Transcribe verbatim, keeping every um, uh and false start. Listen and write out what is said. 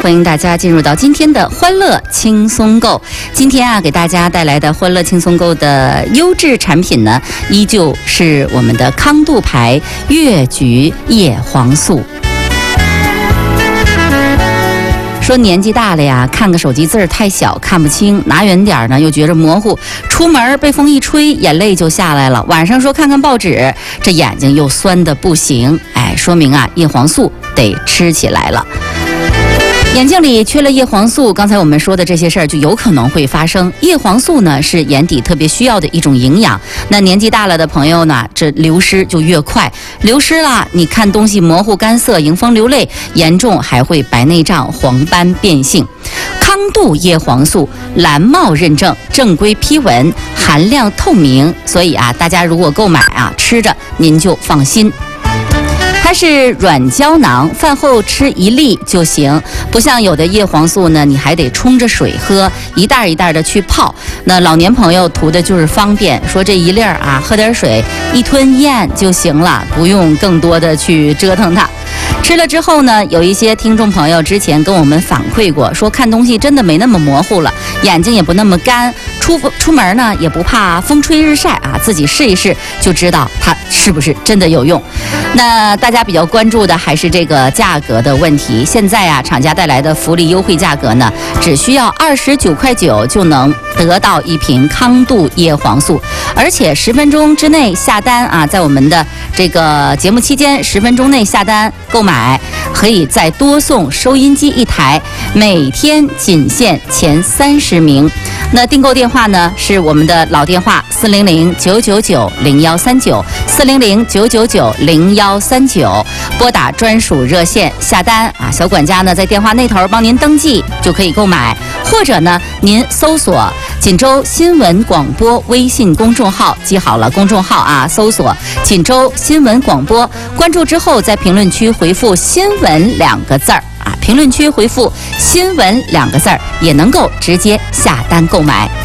欢迎大家进入到今天的欢乐轻松购。今天啊，给大家带来的欢乐轻松购的优质产品呢，依旧是我们的康度牌越橘叶黄素。说年纪大了呀，看个手机字儿太小看不清，拿远点呢又觉着模糊，出门被风一吹眼泪就下来了，晚上说看看报纸，这眼睛又酸得不行，哎，说明啊叶黄素得吃起来了。眼睛里缺了叶黄素，刚才我们说的这些事儿就有可能会发生。叶黄素呢是眼底特别需要的一种营养，那年纪大了的朋友呢，这流失就越快，流失了你看东西模糊干涩，迎风流泪，严重还会白内障、黄斑变性。康度叶黄素蓝帽认证，正规批文，含量透明，所以啊，大家如果购买啊，吃着您就放心。它是软胶囊，饭后吃一粒就行，不像有的叶黄素呢，你还得冲着水喝，一袋一袋的去泡。那老年朋友图的就是方便，说这一粒儿啊，喝点水，一吞咽就行了，不用更多的去折腾它。吃了之后呢，有一些听众朋友之前跟我们反馈过，说看东西真的没那么模糊了，眼睛也不那么干，出出门呢也不怕风吹日晒啊，自己试一试就知道它是不是真的有用。那大家比较关注的还是这个价格的问题。现在啊，厂家带来的福利优惠价格呢，只需要二十九块九就能得到一瓶康度叶黄素，而且十分钟之内下单啊，在我们的这个节目期间，十分钟内下单购买，可以再多送收音机一台，每天仅限前三十名。那订购电话呢是我们的老电话四零零九九九零幺三九四零零九九九零幺三九，拨打专属热线下单啊，小管家呢在电话那头帮您登记就可以购买，或者呢您搜索锦州新闻广播微信公众号，记好了公众号啊，搜索锦州新闻广播，关注之后在评论区回复新闻两个字儿啊，评论区回复新闻两个字儿也能够直接下单购买。